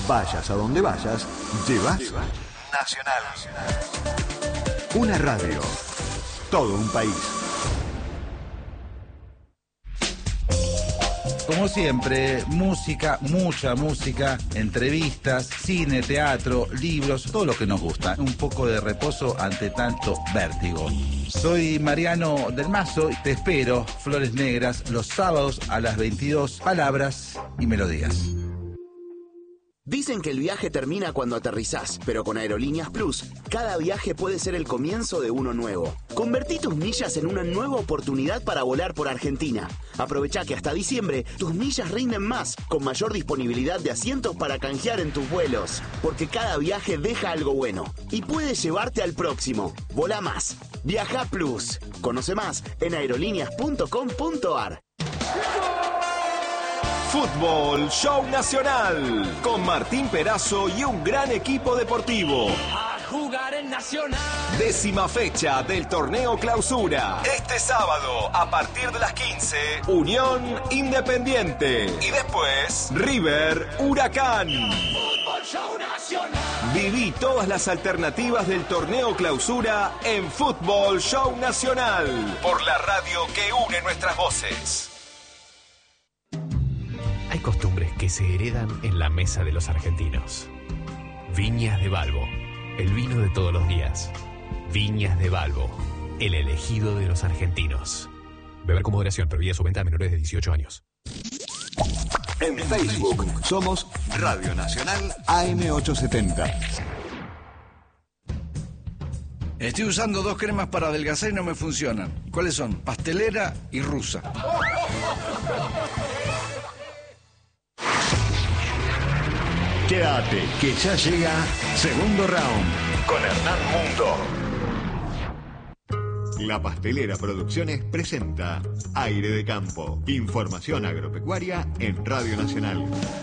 Vayas a donde vayas, llevas Nacional. Una radio, todo un país. Como siempre, música, mucha música, entrevistas, cine, teatro, libros, todo lo que nos gusta. Un poco de reposo ante tanto vértigo. Soy Mariano del Mazo y te espero, Flores Negras, los sábados a las 22, palabras y melodías. Dicen que el viaje termina cuando aterrizás, pero con Aerolíneas Plus, cada viaje puede ser el comienzo de uno nuevo. Convertí tus millas en una nueva oportunidad para volar por Argentina. Aprovecha que hasta diciembre tus millas rinden más, con mayor disponibilidad de asientos para canjear en tus vuelos. Porque cada viaje deja algo bueno y puede llevarte al próximo. Volá más. Viaja Plus. Conoce más en aerolíneas.com.ar. Fútbol Show Nacional, con Martín Perazo y un gran equipo deportivo. A jugar en Nacional. 10ª fecha del torneo Clausura. Este sábado, a partir de las 15, Unión Independiente. Y después, River Huracán. Fútbol Show Nacional. Viví todas las alternativas del torneo Clausura en Fútbol Show Nacional. Por la radio que une nuestras voces. Hay costumbres que se heredan en la mesa de los argentinos. Viñas de Balbo, el vino de todos los días. Viñas de Balbo, el elegido de los argentinos. Beber con moderación, prohibida su venta a menores de 18 años. En Facebook somos Radio Nacional AM870. Estoy usando 2 cremas para adelgazar y no me funcionan. ¿Cuáles son? Pastelera y rusa. Quédate, que ya llega Segundo Round con Hernán Mundo. La Pastelera Producciones presenta Aire de Campo. Información agropecuaria en Radio Nacional.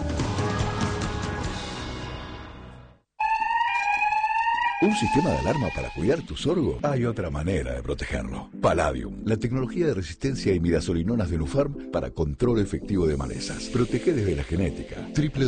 ¿Un sistema de alarma para cuidar tu sorgo? Hay otra manera de protegerlo. Palladium, la tecnología de resistencia a imidazolinonas de Nufarm para control efectivo de malezas. Protege desde la genética.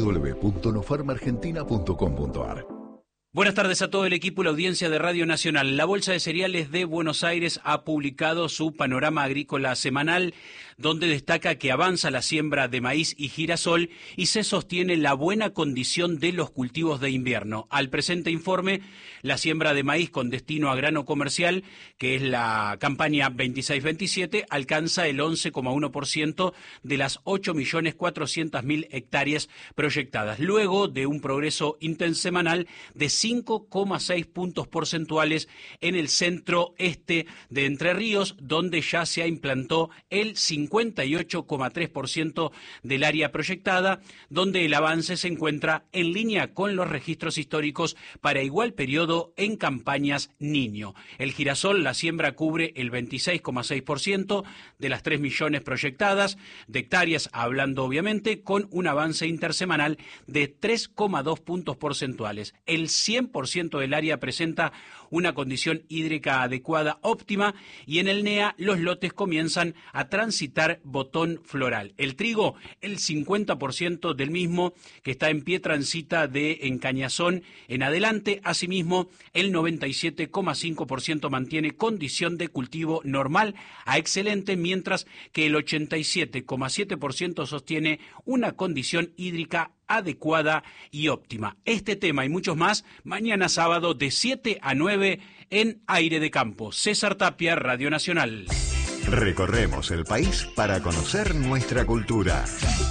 www.nufarmargentina.com.ar. Buenas tardes a todo el equipo y la audiencia de Radio Nacional. La Bolsa de Cereales de Buenos Aires ha publicado su panorama agrícola semanal, donde destaca que avanza la siembra de maíz y girasol y se sostiene la buena condición de los cultivos de invierno. Al presente informe, la siembra de maíz con destino a grano comercial, que es la campaña 26-27, alcanza el 11,1% de las 8.400.000 hectáreas proyectadas, luego de un progreso intersemanal de 5,6 puntos porcentuales en el centro-este de Entre Ríos, donde ya se implantó el 58,3% del área proyectada, donde el avance se encuentra en línea con los registros históricos para igual periodo en campañas niño. El girasol, la siembra cubre el 26,6% de las 3 millones proyectadas de hectáreas, hablando obviamente, con un avance intersemanal de 3,2 puntos porcentuales. El 100% del área presenta una condición hídrica adecuada óptima y en el NEA los lotes comienzan a transitar botón floral. El trigo, el 50% del mismo que está en pie transita de encañazón en adelante. Asimismo, el 97,5% mantiene condición de cultivo normal a excelente, mientras que el 87,7% sostiene una condición hídrica adecuada y óptima. Este tema y muchos más, mañana sábado de 7 a 9 en Aire de Campo. César Tapia, Radio Nacional. Recorremos el país para conocer nuestra cultura.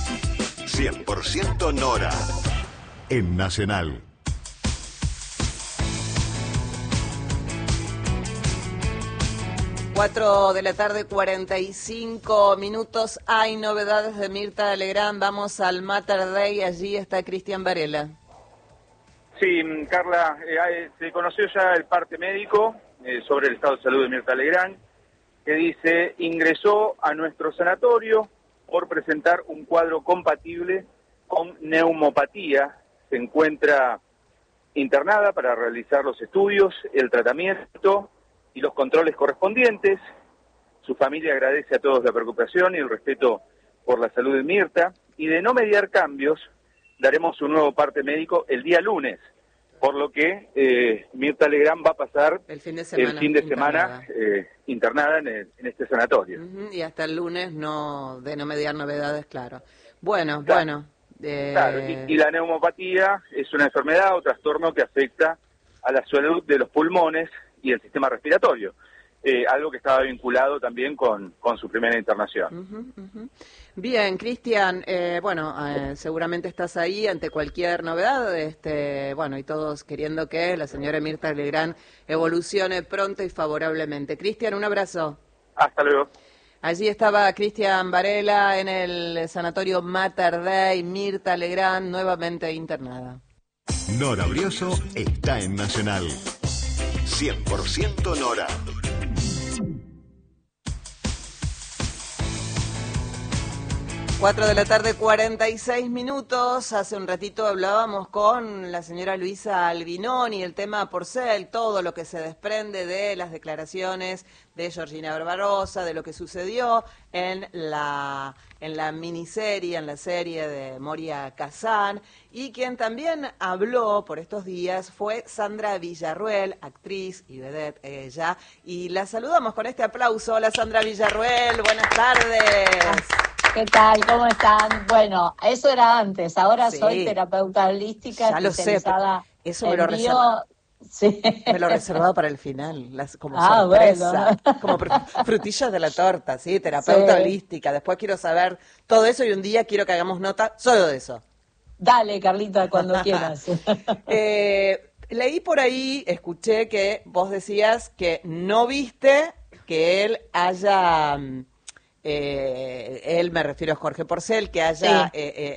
100% Nora en Nacional. Cuatro de la tarde, 45 minutos. Hay novedades de Mirta Legrand. Vamos al Mater Dei. Allí está Cristian Varela. Sí, Carla, se conoció ya el parte médico sobre el estado de salud de Mirta Legrand, que dice: ingresó a nuestro sanatorio por presentar un cuadro compatible con neumopatía. Se encuentra internada para realizar los estudios, el tratamiento y los controles correspondientes. Su familia agradece a todos la preocupación y el respeto por la salud de Mirta, y de no mediar cambios daremos un nuevo parte médico el día lunes, por lo que Mirta Legrand va a pasar el fin de semana internada en este sanatorio. Y hasta el lunes no mediar novedades, claro. Bueno. Claro, y la neumopatía es una enfermedad o trastorno que afecta a la salud de los pulmones y el sistema respiratorio. Algo que estaba vinculado también con su primera internación. Bien, Cristian, seguramente estás ahí ante cualquier novedad, y todos queriendo que la señora Mirta Legrand evolucione pronto y favorablemente. Cristian, un abrazo. Hasta luego. Allí estaba Cristian Varela en el sanatorio Mater Dei, Mirta Legrand nuevamente internada. Nora Brioso está en Nacional. 100% Nora. 4 de la tarde, 46 minutos. Hace un ratito hablábamos con la señora Luisa Albinoni, el tema Porcel, todo lo que se desprende de las declaraciones de Georgina Barbarossa, de lo que sucedió en la miniserie, en la serie de Moria Kazan, y quien también habló por estos días fue Sandra Villarruel, actriz y vedette ella, y la saludamos con este aplauso. Hola Sandra Villarruel, buenas tardes. ¿Qué tal? ¿Cómo están? Bueno, eso era antes, ahora soy terapeuta holística especializada. Eso me lo reservaba. Sí. Me lo reservaba para el final, como sorpresa, como frutillas de la torta, ¿sí? Terapeuta holística. Después quiero saber todo eso y un día quiero que hagamos nota solo de eso. Dale, Carlita, cuando quieras. Leí por ahí, escuché que vos decías que no viste que él haya... él, me refiero a Jorge Porcel, que haya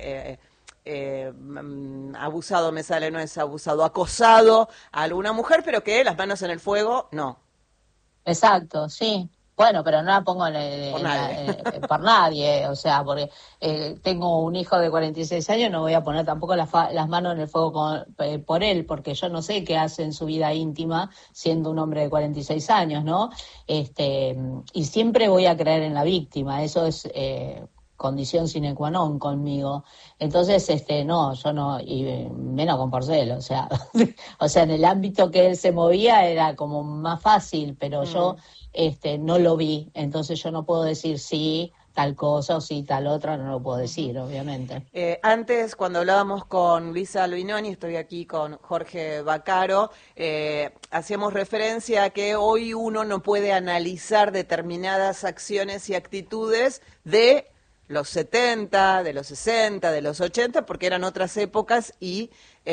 abusado, no es abusado, acosado a alguna mujer, pero que las manos en el fuego, no. Exacto, sí. Bueno, pero no la pongo por nadie, o sea, porque tengo un hijo de 46 años, no voy a poner tampoco las manos en el fuego por él, porque yo no sé qué hace en su vida íntima siendo un hombre de 46 años, ¿no? Y siempre voy a creer en la víctima, eso es condición sine qua non conmigo. Entonces, no, yo no, y menos con Porcel, o sea, en el ámbito que él se movía era como más fácil, pero yo no lo vi, entonces yo no puedo decir sí, tal cosa o sí, tal otra, no lo puedo decir, obviamente. Antes, cuando hablábamos con Luisa Albinoni, estoy aquí con Jorge Baccaro, hacíamos referencia a que hoy uno no puede analizar determinadas acciones y actitudes de los 70, de los 60, de los 80, porque eran otras épocas y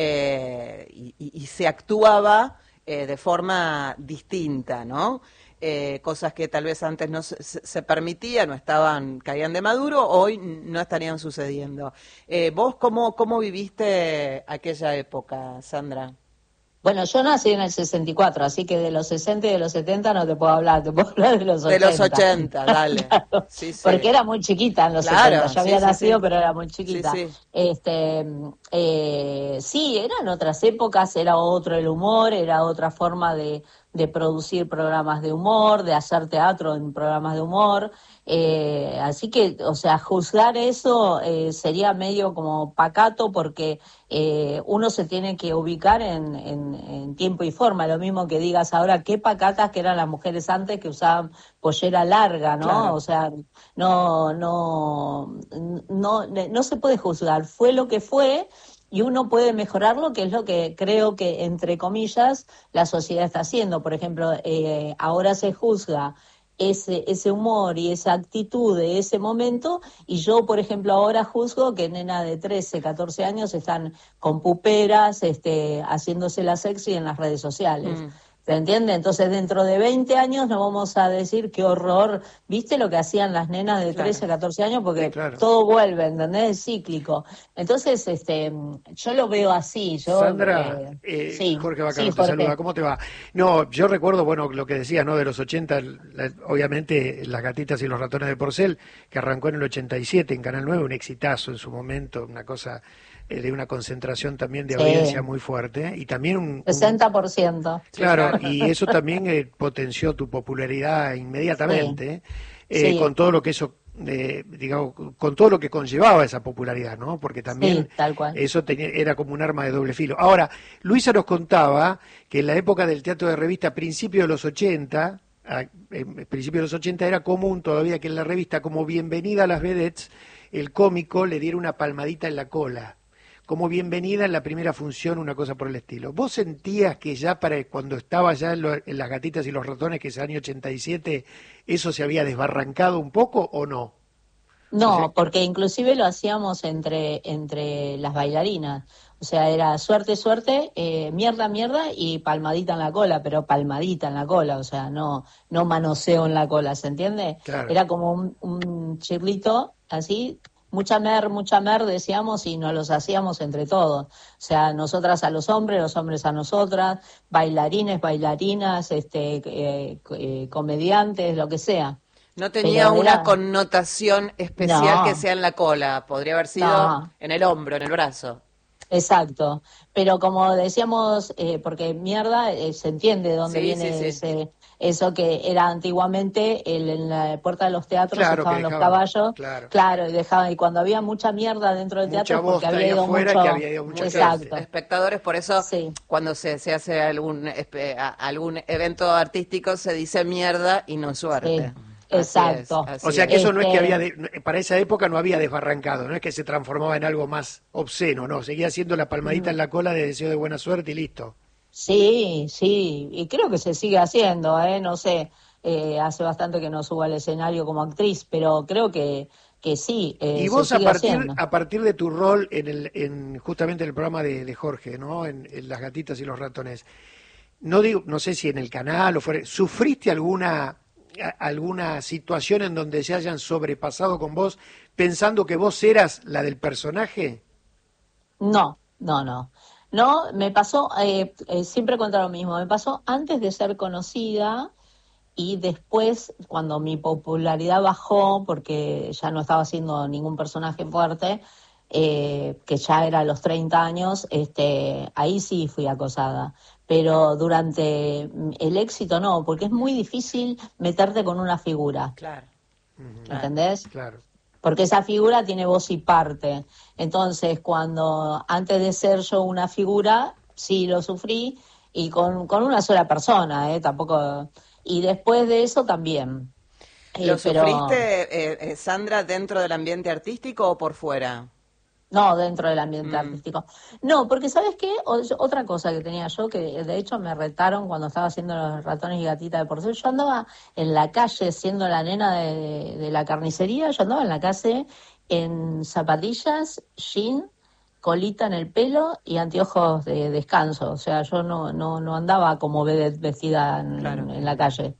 se actuaba de forma distinta, ¿no? Cosas que tal vez antes no se permitían, caían de maduro, hoy no estarían sucediendo. ¿Vos cómo viviste aquella época, Sandra? Bueno, yo nací en el 64, así que de los 60 y de los 70 no te puedo hablar, te puedo hablar de los 80. De los 80, dale. Claro, sí. Porque era muy chiquita en los 70, yo había nacido, pero era muy chiquita. Sí. Sí, eran otras épocas, era otro el humor, era otra forma de producir programas de humor, de hacer teatro en programas de humor, así que, o sea, juzgar eso sería medio como pacato porque uno se tiene que ubicar en tiempo y forma, lo mismo que digas ahora qué pacatas que eran las mujeres antes que usaban pollera larga, ¿no? Claro. O sea, no se puede juzgar, fue lo que fue. Y uno puede mejorarlo, que es lo que creo que, entre comillas, la sociedad está haciendo. Por ejemplo, ahora se juzga ese humor y esa actitud de ese momento, y yo, por ejemplo, ahora juzgo que nenas de 13, 14 años están con puperas, haciéndose la sexy en las redes sociales. ¿Se entiende? Entonces, dentro de 20 años no vamos a decir qué horror. ¿Viste lo que hacían las nenas de 13, 14 años? Porque todo vuelve, ¿entendés? Es cíclico. Entonces, yo lo veo así. Sandra, Jorge Baccaro te saluda. ¿Cómo te va? No, yo recuerdo, lo que decías, ¿no? De los 80, obviamente, Las gatitas y los ratones de Porcel, que arrancó en el 87 en Canal 9, un exitazo en su momento, una cosa... de una concentración también de audiencia muy fuerte y también un 60%. Claro, y eso también potenció tu popularidad inmediatamente, con todo lo que eso digamos, con todo lo que conllevaba esa popularidad, ¿no? Porque también sí, tal cual. Eso era como un arma de doble filo. Ahora, Luisa nos contaba que en la época del teatro de revista, principios de los 80, era común todavía que en la revista, como bienvenida a las vedettes, el cómico le diera una palmadita en la cola, como bienvenida en la primera función, una cosa por el estilo. ¿Vos sentías que ya cuando estaba ya en Las Gatitas y los Ratones, que es el año 87, eso se había desbarrancado un poco o no? No, o sea, porque inclusive lo hacíamos entre las bailarinas. O sea, era suerte, mierda y palmadita en la cola, pero palmadita en la cola, o sea, no manoseo en la cola, ¿se entiende? Claro. Era como un chirlito así, mucha mer, decíamos, y nos los hacíamos entre todos. O sea, nosotras a los hombres a nosotras, bailarinas, comediantes, lo que sea. No tenía una connotación especial que sea en la cola, podría haber sido en el hombro, en el brazo. Exacto, pero como decíamos, porque mierda, se entiende dónde viene eso que era antiguamente en la puerta de los teatros, estaban los caballos, claro, y dejaban, y cuando había mucha mierda dentro del teatro, porque había ido mucho espectadores, por eso cuando se hace algún evento artístico se dice mierda y no suerte. Sí. Exacto. O sea que eso no es que había, para esa época no había desbarrancado, no es que se transformaba en algo más obsceno, no, seguía siendo la palmadita en la cola de deseo de buena suerte y listo. Sí, y creo que se sigue haciendo, no sé, hace bastante que no subo al escenario como actriz, pero creo que sí. Y vos a partir de tu rol en justamente el programa de Jorge, ¿no? En Las Gatitas y los Ratones, no sé si en el canal o fuera, ¿sufriste alguna situación en donde se hayan sobrepasado con vos pensando que vos eras la del personaje? No, me pasó, siempre cuento lo mismo, me pasó antes de ser conocida y después cuando mi popularidad bajó porque ya no estaba haciendo ningún personaje fuerte, que ya era a los 30 años, ahí sí fui acosada. Pero durante el éxito no, porque es muy difícil meterte con una figura. Claro. ¿Entendés? Claro. Porque esa figura tiene voz y parte. Entonces, antes de ser yo una figura, sí lo sufrí, y con una sola persona, tampoco. Y después de eso también. ¿Lo sufriste, Sandra, dentro del ambiente artístico o por fuera? No, dentro del ambiente artístico. No, porque ¿sabes qué? Otra cosa que tenía yo, que de hecho me retaron cuando estaba haciendo Los Ratones y Gatitas de Porcel, yo andaba en la calle siendo la nena de la carnicería, yo andaba en la calle en zapatillas, jean, colita en el pelo y anteojos de descanso. O sea, yo no andaba como vedette vestida en la calle.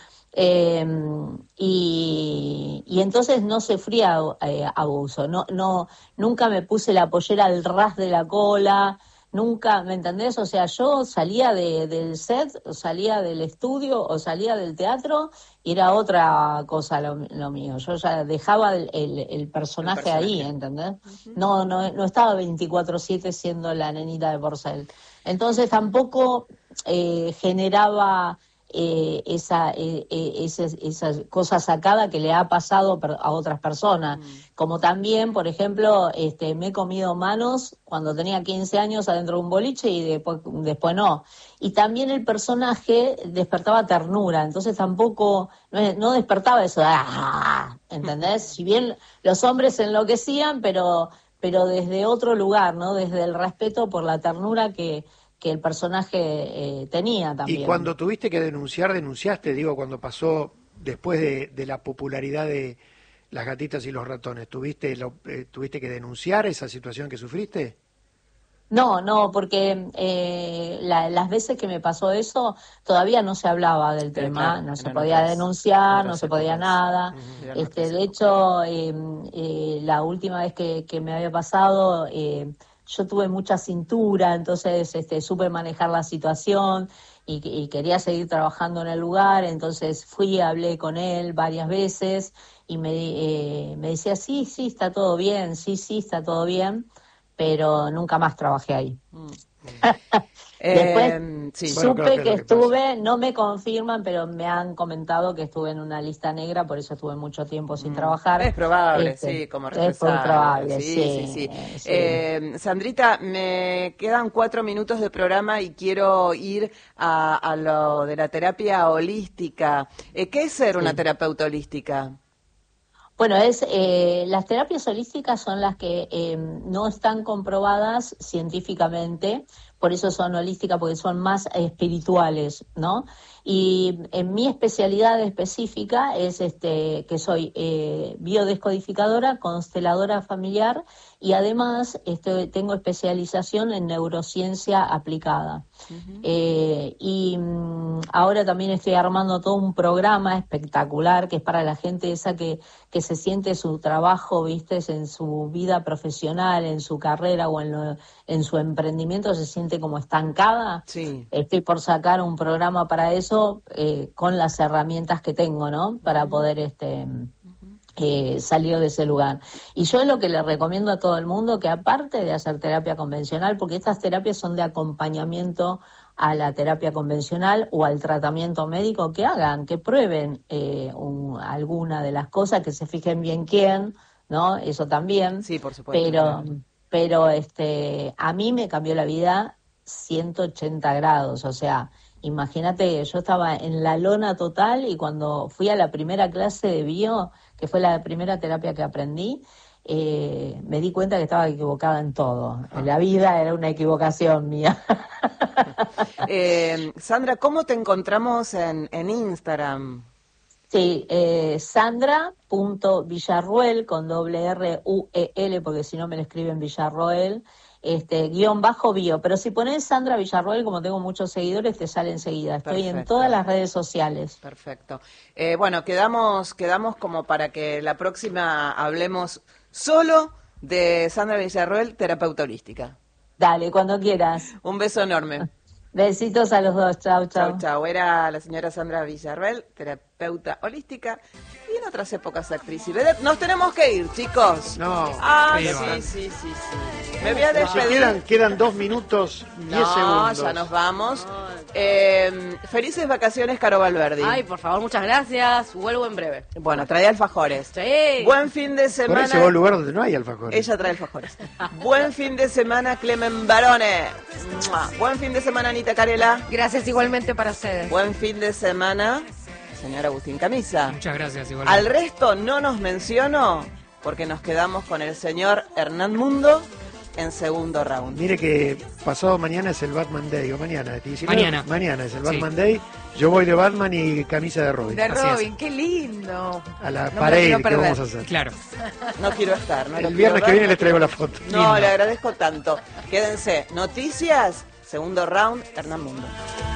Y entonces no sufría abuso, nunca me puse la pollera al ras de la cola, nunca, ¿me entendés? O sea, yo salía del set, o salía del estudio, o salía del teatro, y era otra cosa lo mío. Yo ya dejaba el personaje ahí, ¿entendés? Uh-huh. No estaba 24/7 siendo la nenita de Porcel. Entonces tampoco generaba esa cosa sacada que le ha pasado a otras personas. Como también, por ejemplo, me he comido manos cuando tenía 15 años adentro de un boliche y después no. Y también el personaje despertaba ternura, entonces tampoco, no despertaba eso, ¿entendés? Si bien los hombres enloquecían, pero desde otro lugar, ¿no? Desde el respeto por la ternura que el personaje tenía también. Y cuando tuviste que denunciaste, cuando pasó después de la popularidad de Las Gatitas y los Ratones, ¿tuviste que denunciar esa situación que sufriste? No, porque las veces que me pasó eso todavía no se hablaba del tema, no se podía denunciar, no se podía nada. De hecho, la última vez que me había pasado, yo tuve mucha cintura, entonces supe manejar la situación y quería seguir trabajando en el lugar, entonces hablé con él varias veces y me decía, sí, está todo bien, sí, está todo bien, pero nunca más trabajé ahí. Después sí. supe que estuve, no me confirman, pero me han comentado que estuve en una lista negra, por eso estuve mucho tiempo sin trabajar. Es probable, sí, como responsable. Es muy probable, sí. Sandrita, me quedan 4 minutos de programa y quiero ir a lo de la terapia holística. ¿Qué es ser una terapeuta holística? Bueno, las terapias holísticas son las que no están comprobadas científicamente, por eso son holísticas, porque son más espirituales, ¿no? Y en mi especialidad específica es que soy biodescodificadora, consteladora familiar y además tengo especialización en neurociencia aplicada. Y ahora también estoy armando todo un programa espectacular que es para la gente esa que se siente su trabajo, ¿viste? En su vida profesional, en su carrera o en su emprendimiento se siente como estancada. Sí. Estoy por sacar un programa para eso con las herramientas que tengo, ¿no? Para poder salir de ese lugar. Y yo lo que le recomiendo a todo el mundo, que aparte de hacer terapia convencional, porque estas terapias son de acompañamiento a la terapia convencional o al tratamiento médico, que prueben alguna de las cosas, que se fijen bien quién, ¿no? Eso también. Sí, por supuesto. Pero a mí me cambió la vida 180 grados, o sea, imagínate, yo estaba en la lona total y cuando fui a la primera clase de bio, que fue la primera terapia que aprendí, me di cuenta que estaba equivocada en todo. La vida era una equivocación mía. Sandra, ¿cómo te encontramos en Instagram? Sí, Sandra.Villarroel con RRUEL, porque si no me lo escriben Villarroel, _bio, pero si pones Sandra Villarroel, como tengo muchos seguidores, te sale enseguida. Estoy en todas las redes sociales. Perfecto. Bueno, quedamos como para que la próxima hablemos solo de Sandra Villarroel, terapeuta holística. Dale, cuando quieras. Un beso enorme. Besitos a los dos. Chau, chau. Chau, chau. Era la señora Sandra Villarroel, terapeuta holística y en otras épocas actriz y vedette. Nos tenemos que ir, chicos. No. Sí. Me voy a despedir. Quedan 2 minutos, 10 segundos. Ya nos vamos. Felices vacaciones, Caro Valverdi. Ay, por favor, muchas gracias. Vuelvo en breve. Bueno, trae alfajores. Sí. Buen fin de semana. Por ahí se va a un lugar donde no hay alfajores. Ella trae alfajores. Buen fin de semana, Clemen Barone. Buen fin de semana, Anita Carela. Gracias igualmente para ustedes. Buen fin de semana, señor Agustín Camisa. Muchas gracias igualmente. Al resto no nos menciono porque nos quedamos con el señor Hernán Mundo en segundo round. Mire que pasado mañana es el Batman Day, o mañana. Mañana es el Batman Day. Yo voy de Batman y camisa de Robin. De Robin, qué lindo. A la pared que vamos a hacer. Claro. No quiero estar. El viernes que viene les traigo la foto. No, lindo. Le agradezco tanto. Quédense. Noticias, segundo round, Hernán Mundo.